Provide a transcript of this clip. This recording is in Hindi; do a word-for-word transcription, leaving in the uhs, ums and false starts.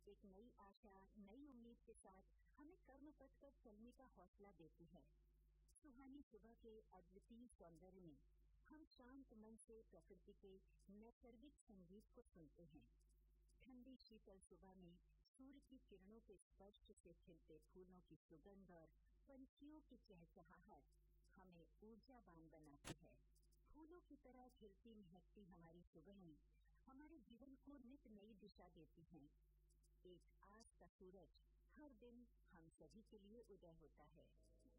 एक नई आशा, नई उम्मीद के साथ हमें कर्म पथ पर चलने का हौसला देती है। सुहानी सुबह के अद्वितीय सौंदर्य में हम शांत मन से प्रकृति के नैसर्गिक संगीत को सुनते हैं। ठंडी शीतल सुबह में सूर्य की किरणों के स्पर्श से खिलते फूलों की सुगंध और पंछियों की चहचहाहट हमें ऊर्जावान बनाती है। फूलों की तरह खिलती महकती हमारी सुगंध हमारे जीवन को नित नई दिशा देती है। एक आस का सूरज हर दिन हम सभी के लिए उदय होता है।